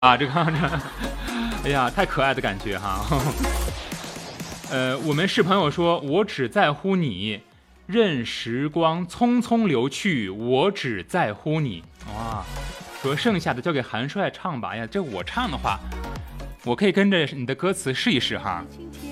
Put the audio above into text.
啊，这个，哎呀，太可爱的感觉哈。我们是朋友说，我只在乎你，任时光匆匆流去，我只在乎你。哇，说剩下的交给韩帅唱吧。哎呀，这我唱的话，我可以跟着你的歌词试一试哈。